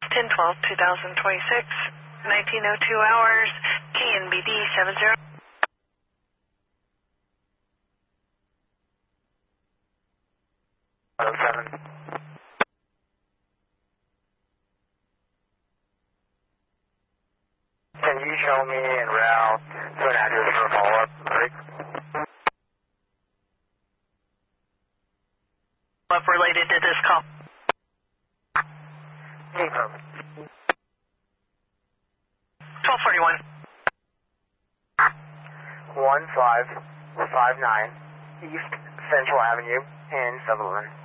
10/12/2026, 1902 hours, KNBD 70. 07. Can you show me en route to an address for a follow-up, Rick? What related to this call? Affirm. 1241. 1559 East Central Avenue in Sutherland.